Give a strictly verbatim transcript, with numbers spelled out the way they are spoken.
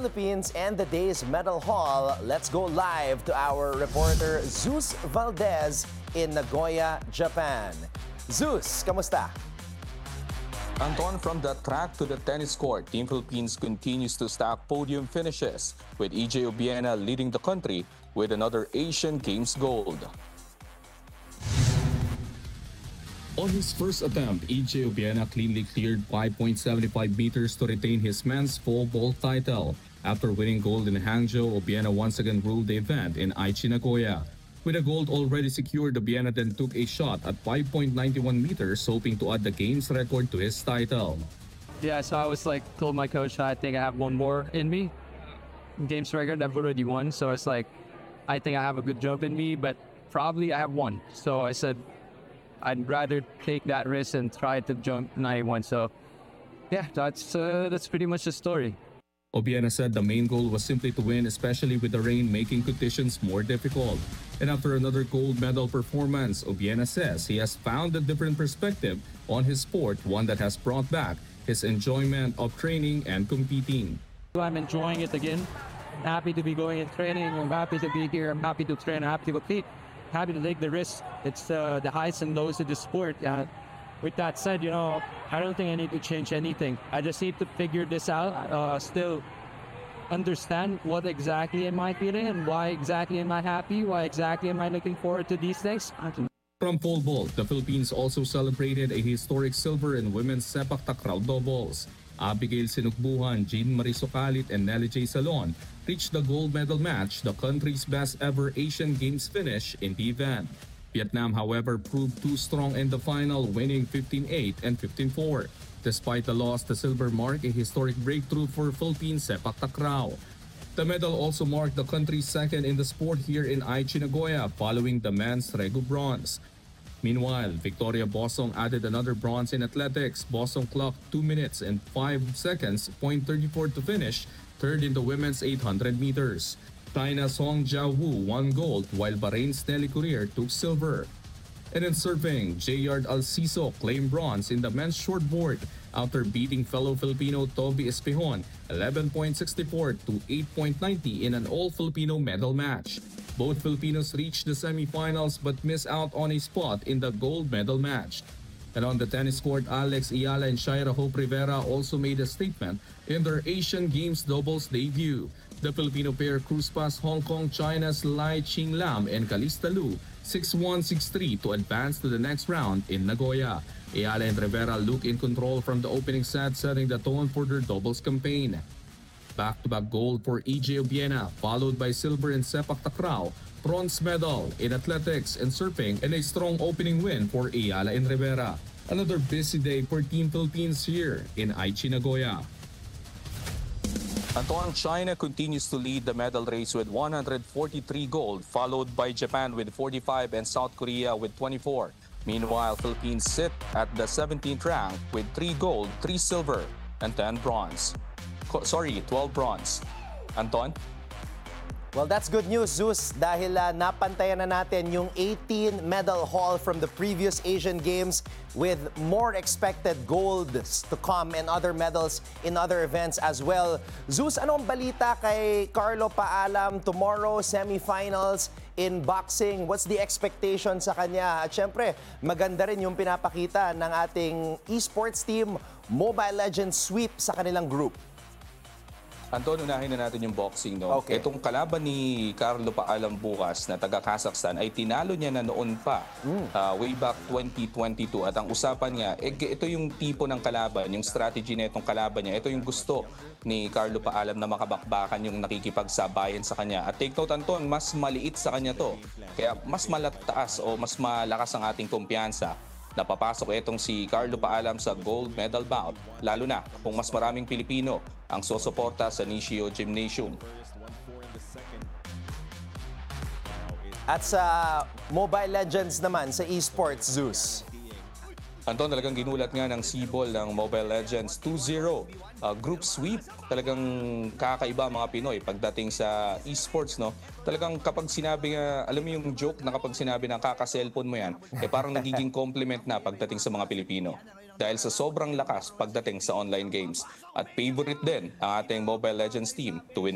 Philippines and the day's medal haul, let's go live to our reporter Zeus Valdez in Nagoya, Japan. Zeus, kamusta? Anton, from the track to the tennis court, Team Philippines continues to stack podium finishes, with E J Obiena leading the country with another Asian Games gold. On his first attempt, E J Obiena cleanly cleared five point seven five meters to retain his men's pole vault title. After winning gold in Hangzhou, Obiena once again ruled the event in Aichi, Nagoya. With a gold already secured, Obiena then took a shot at five point nine one meters, hoping to add the game's record to his title. Yeah, so I was like, told my coach I think I have one more in me. Games record, I've already won, so it's like, I think I have a good jump in me, but probably I have one. So I said, I'd rather take that risk and try to jump ninety-one. So, yeah, that's uh, that's pretty much the story. Obiena said the main goal was simply to win, especially with the rain making conditions more difficult. And after another gold medal performance, Obiena says he has found a different perspective on his sport, one that has brought back his enjoyment of training and competing. I'm enjoying it again. I'm happy to be going and training. I'm happy to be here. I'm happy to train. I'm happy to compete. Happy to take the risk. It's uh, the highs and lows of the sport. Uh, with that said, you know, I don't think I need to change anything. I just need to figure this out. Uh, still understand what exactly am I feeling and why exactly am I happy? Why exactly am I looking forward to these things? From pole vault, the Philippines also celebrated a historic silver in women's sepak takraw doubles. Abigail Sinukbuhan, Jean Marie Socalit, and Nelly J. Salon reached the gold medal match, the country's best ever Asian Games finish in the event. Vietnam, however, proved too strong in the final, winning fifteen eight and fifteen four. Despite the loss, the silver marked a historic breakthrough for Philippine sepak takraw. The medal also marked the country's second in the sport here in Aichi, Nagoya, following the men's Regu bronze. Meanwhile, Victoria Bosong added another bronze in athletics. Bosong clocked two minutes and five seconds, point three four to finish third in the women's eight hundred meters. China's Hong Jiawu won gold, while Bahrain's Nelly Courier took silver. And in surfing, Jayard Alciso claimed bronze in the men's shortboard after beating fellow Filipino Toby Espejon eleven point six four to eight point nine zero in an all-Filipino medal match. Both Filipinos reached the semifinals but missed out on a spot in the gold medal match. And on the tennis court, Alex Ayala and Shaira Hope Rivera also made a statement in their Asian Games doubles debut. The Filipino pair cruised past Hong Kong, China's Lai Ching Lam and Calista Lu six one six three to advance to the next round in Nagoya. Ayala and Rivera look in control from the opening set, setting the tone for their doubles campaign. Back-to-back gold for E J Obiena, followed by silver in sepak takraw, bronze medal in athletics and surfing, and a strong opening win for Ayala and Rivera. Another busy day for Team Philippines here in Aichi, Nagoya. Anton, China continues to lead the medal race with one hundred forty-three gold, followed by Japan with forty-five and South Korea with twenty-four. Meanwhile, Philippines sit at the seventeenth rank with three gold, three silver, and ten bronze. Co- sorry, twelve bronze. Anton? Well, that's good news, Zeus, dahil uh, napantayan na natin yung eighteen medal haul from the previous Asian Games with more expected golds to come and other medals in other events as well. Zeus, anong balita kay Carlo Paalam tomorrow, semifinals in boxing? What's the expectation sa kanya? At syempre, maganda rin yung pinapakita ng ating esports team, Mobile Legends sweep sa kanilang group. Anton, unahin na natin yung boxing, no? Okay. Itong kalaban ni Carlo Paalam bukas na taga-Kazakhstan ay tinalo niya na noon pa, mm. uh, way back twenty twenty-two. At ang usapan niya, eh, ito yung tipo ng kalaban, yung strategy na itong kalaban niya. Ito yung gusto ni Carlo Paalam na makabakbakan yung nakikipagsabayan sa kanya. At take note, Anton, mas maliit sa kanya to. Kaya mas malataas o mas malakas ang ating kumpiyansa. Napapasok itong si Carlo Paalam sa gold medal bout, lalo na kung mas maraming Pilipino ang susuporta sa Nishio Gymnasium. At sa Mobile Legends naman, sa esports, Zeus. Anton, talagang ginulat nga ng Sibol ng Mobile Legends two zero. Uh, group sweep, talagang kakaiba mga Pinoy pagdating sa esports, no? Talagang kapag sinabi nga, alam mo yung joke na kapag sinabi na kaka-cellphone mo yan, eh parang nagiging compliment na pagdating sa mga Pilipino. dahil sa sobrang lakas pagdating sa online games. At favorite din ang ating Mobile Legends team to win